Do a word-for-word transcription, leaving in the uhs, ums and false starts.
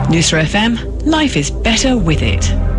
Newsra F M, life is better with it.